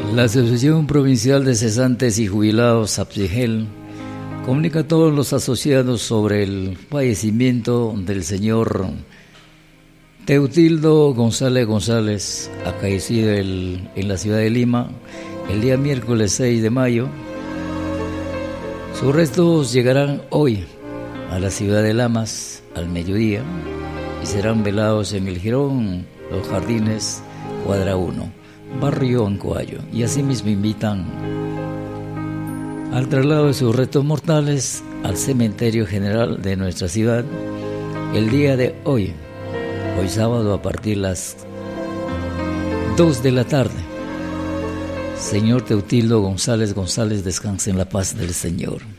La Asociación Provincial de Cesantes y Jubilados, APCEJEL, comunica a todos los asociados sobre el fallecimiento del señor Teutildo González González, acaecido en la ciudad de Lima el día miércoles 6 de mayo. Sus restos llegarán hoy a la ciudad de Lamas al mediodía y serán velados en el Jirón Los Jardines, cuadra 1, barrio Ancoayo, y asimismo invitan al traslado de sus restos mortales al cementerio general de nuestra ciudad el día de hoy sábado, a partir de las 2 de la tarde. Señor Teutildo González González, descanse en la paz del Señor.